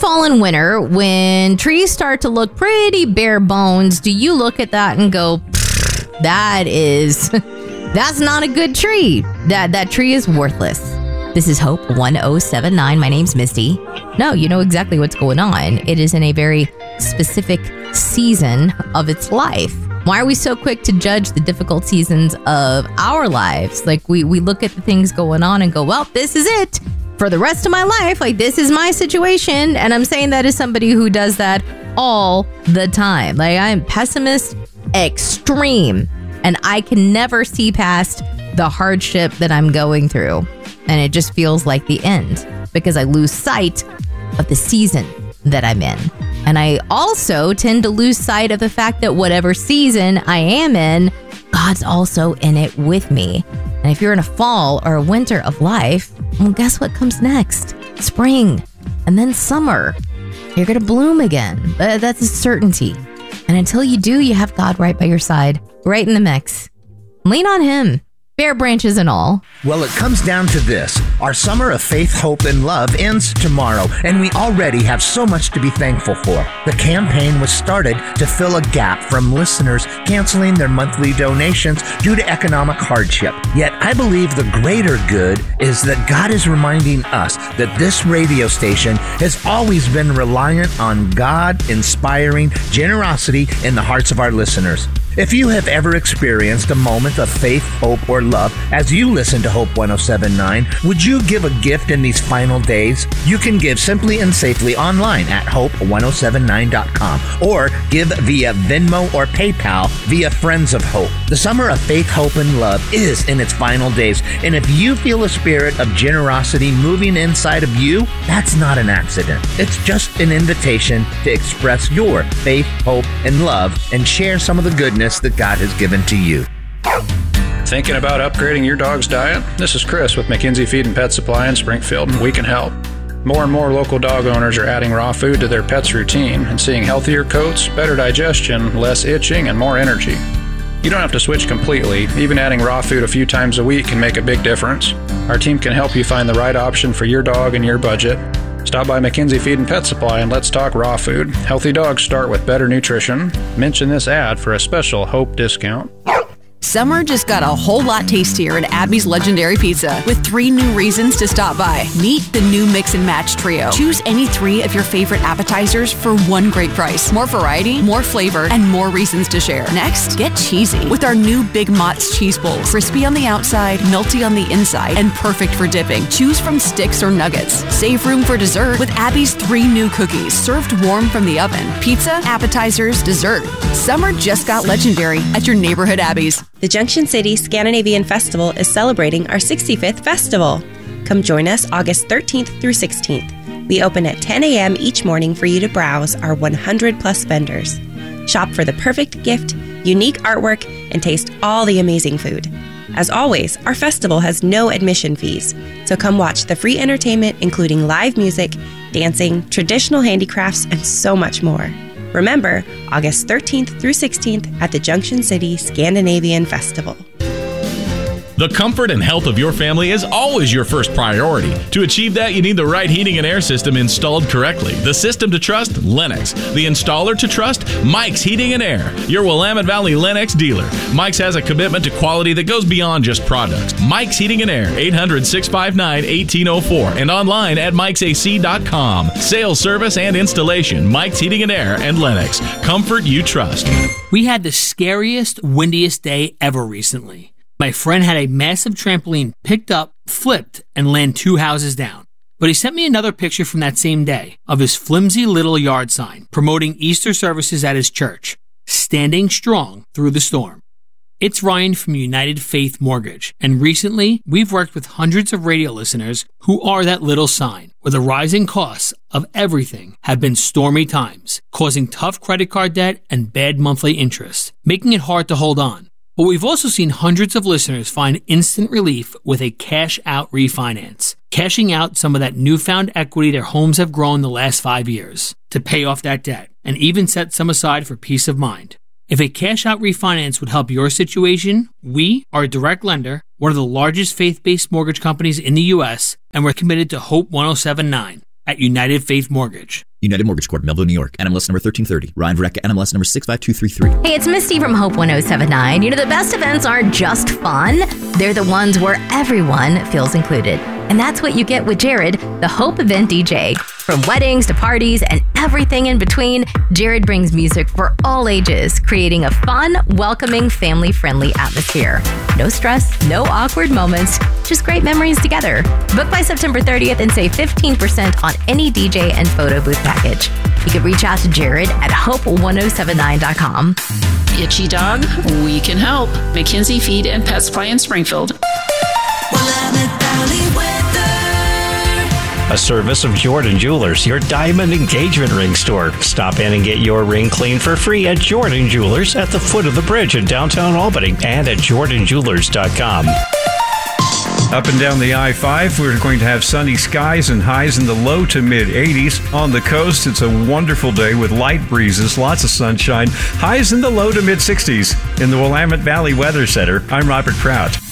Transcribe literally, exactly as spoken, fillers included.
fall, and winter, when trees start to look pretty bare bones, do you look at that and go, that is, that's not a good tree. That, that tree is worthless. This is Hope one oh seven nine. My name's Misty. No, you know exactly what's going on. It is in a very specific season of its life. Why are we so quick to judge the difficult seasons of our lives? Like, we, we look at the things going on and go, well, this is it for the rest of my life. Like, this is my situation. And I'm saying that as somebody who does that all the time. Like, I'm pessimist extreme, and I can never see past the hardship that I'm going through. And it just feels like the end because I lose sight of the season that I'm in. And I also tend to lose sight of the fact that whatever season I am in, God's also in it with me. And if you're in a fall or a winter of life, well, guess what comes next? Spring, and then summer. You're going to bloom again. That's a certainty. And until you do, you have God right by your side, right in the mix. Lean on him. Bare branches and all. Well, it comes down to this. Our summer of faith, hope, and love ends tomorrow, and we already have so much to be thankful for. The campaign was started to fill a gap from listeners canceling their monthly donations due to economic hardship. Yet, I believe the greater good is that God is reminding us that this radio station has always been reliant on God-inspiring generosity in the hearts of our listeners. If you have ever experienced a moment of faith, hope, or love as you listen to Hope one oh seven point nine, would you give a gift in these final days? You can give simply and safely online at hope one oh seven nine dot com or give via Venmo or PayPal via Friends of Hope. The summer of faith, hope, and love is in its final days, and if you feel a spirit of generosity moving inside of you, that's not an accident. It's just an invitation to express your faith, hope, and love and share some of the goodness that God has given to you. Thinking about upgrading your dog's diet? This is Chris with McKinsey Feed and Pet Supply in Springfield, and we can help. More and more local dog owners are adding raw food to their pet's routine and seeing healthier coats, better digestion, less itching, and more energy. You don't have to switch completely. Even adding raw food a few times a week can make a big difference. Our team can help you find the right option for your dog and your budget. Stop by McKinsey Feed and Pet Supply and let's talk raw food. Healthy dogs start with better nutrition. Mention this ad for a special Hope discount. Summer just got a whole lot tastier at Abby's Legendary Pizza with three new reasons to stop by. Meet the new Mix and Match Trio. Choose any three of your favorite appetizers for one great price. More variety, more flavor, and more reasons to share. Next, get cheesy with our new Big Mott's Cheese Bowl. Crispy on the outside, melty on the inside, and perfect for dipping. Choose from sticks or nuggets. Save room for dessert with Abby's three new cookies, served warm from the oven. Pizza, appetizers, dessert. Summer just got legendary at your neighborhood Abby's. The Junction City Scandinavian Festival is celebrating our sixty-fifth festival. Come join us August thirteenth through sixteenth. We open at ten a.m. each morning for you to browse our one hundred plus vendors. Shop for the perfect gift, unique artwork, and taste all the amazing food. As always, our festival has no admission fees, so come watch the free entertainment including live music, dancing, traditional handicrafts, and so much more. Remember, August thirteenth through sixteenth at the Junction City Scandinavian Festival. The comfort and health of your family is always your first priority. To achieve that, you need the right heating and air system installed correctly. The system to trust? Lennox. The installer to trust? Mike's Heating and Air, your Willamette Valley Lennox dealer. Mike's has a commitment to quality that goes beyond just products. Mike's Heating and Air, eight hundred, six five nine, one eight zero four, and online at mikes a c dot com. Sales, service, and installation. Mike's Heating and Air and Lennox. Comfort you trust. We had the scariest, windiest day ever recently. My friend had a massive trampoline picked up, flipped, and landed two houses down. But he sent me another picture from that same day of his flimsy little yard sign promoting Easter services at his church, standing strong through the storm. It's Ryan from United Faith Mortgage, and recently we've worked with hundreds of radio listeners who are that little sign, where the rising costs of everything have been stormy times, causing tough credit card debt and bad monthly interest, making it hard to hold on. But we've also seen hundreds of listeners find instant relief with a cash-out refinance, cashing out some of that newfound equity their homes have grown the last five years to pay off that debt, and even set some aside for peace of mind. If a cash-out refinance would help your situation, we are a direct lender, one of the largest faith-based mortgage companies in the U S, and we're committed to Hope one oh seven point nine at United Faith Mortgage. United Mortgage Corp, Melville, New York. N M L S number thirteen thirty. Ryan Verrecka, N M L S number six five two three three. Hey, it's Misty from Hope one oh seven nine. You know, the best events aren't just fun. They're the ones where everyone feels included. And that's what you get with Jared, the Hope event D J. From weddings to parties and everything in between, Jared brings music for all ages, creating a fun, welcoming, family-friendly atmosphere. No stress, no awkward moments, just great memories together. Book by September thirtieth and save fifteen percent on any D J and photo booth package. You can reach out to Jared at hope one oh seven nine dot com. Itchy dog? We can help. McKinsey Feed and Pet Supply in Springfield. A service of Jordan Jewelers, your diamond engagement ring store. Stop in and get your ring cleaned for free at Jordan Jewelers at the foot of the bridge in downtown Albany and at jordan jewelers dot com. Up and down the I five, we're going to have sunny skies and highs in the low to mid eighties. On the coast, it's a wonderful day with light breezes, lots of sunshine, highs in the low to mid sixties. In the Willamette Valley Weather Center, I'm Robert Kraut.